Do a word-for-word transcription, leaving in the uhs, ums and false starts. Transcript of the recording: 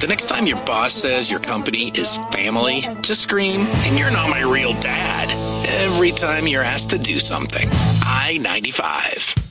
The next time your boss says your company is family, just scream, "And you're not my real dad," every time you're asked to do something. I ninety-five.